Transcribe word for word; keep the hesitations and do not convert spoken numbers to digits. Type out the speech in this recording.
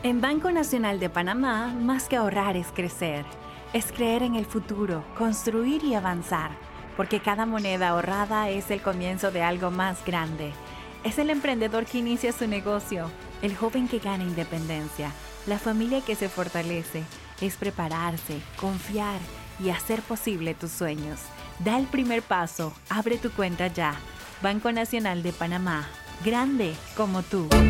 En Banco Nacional de Panamá, más que ahorrar es crecer. Es creer en el futuro, construir y avanzar. Porque cada moneda ahorrada es el comienzo de algo más grande. Es el emprendedor que inicia su negocio, el joven que gana independencia, la familia que se fortalece. Es prepararse, confiar y hacer posible tus sueños. Da el primer paso, abre tu cuenta ya. Banco Nacional de Panamá, grande como tú.